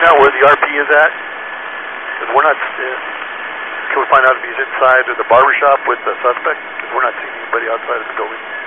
Now where the RP is at? Because we're not, can we find out if he's inside of the barber shop with the suspect? Because we're not seeing anybody outside of the building.